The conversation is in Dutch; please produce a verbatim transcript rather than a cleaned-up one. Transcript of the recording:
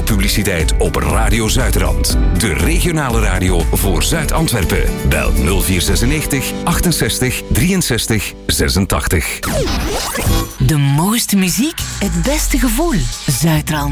publiciteit op Radio Zuidrand. De regionale radio voor Zuid-Antwerpen. Bel nul vier zesennegentig achtenzestig drieënzestig zesentachtig. De mooiste muziek, het beste gevoel. Zuidrand.